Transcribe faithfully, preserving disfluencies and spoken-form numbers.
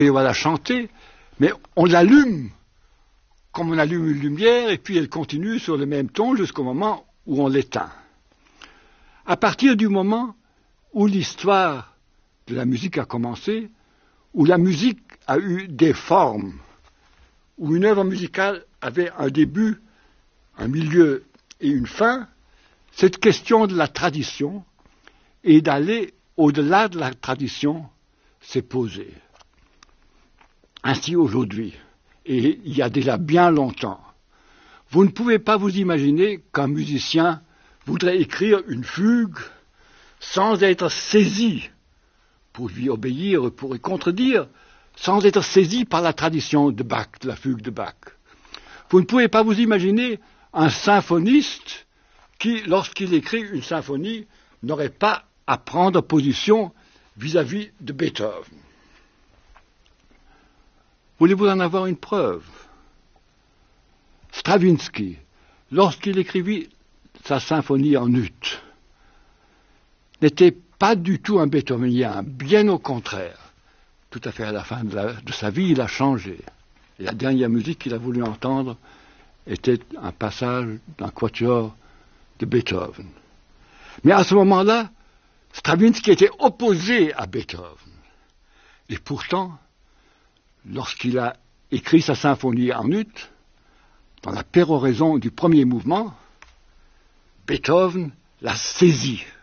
et on va la chanter, mais on l'allume comme on allume une lumière, et puis elle continue sur le même ton jusqu'au moment où on l'éteint. À partir du moment où l'histoire de la musique a commencé, où la musique a eu des formes, où une œuvre musicale avait un début, un milieu et une fin, cette question de la tradition et d'aller au-delà de la tradition s'est posée. Ainsi aujourd'hui, et il y a déjà bien longtemps, vous ne pouvez pas vous imaginer qu'un musicien voudrait écrire une fugue sans être saisi, pour lui obéir, pour lui contredire, sans être saisi par la tradition de Bach, de la fugue de Bach. Vous ne pouvez pas vous imaginer un symphoniste qui, lorsqu'il écrit une symphonie, n'aurait pas à prendre position vis-à-vis de Beethoven. Voulez-vous en avoir une preuve? Stravinsky, lorsqu'il écrivit sa symphonie en ut, n'était pas du tout un beethovenien, bien au contraire. Tout à fait à la fin de, la, de sa vie, il a changé. Et la dernière musique qu'il a voulu entendre était un passage d'un quatuor de Beethoven. Mais à ce moment-là, Stravinsky était opposé à Beethoven. Et pourtant, lorsqu'il a écrit sa symphonie en ut, dans la péroraison du premier mouvement, Beethoven l'a saisi.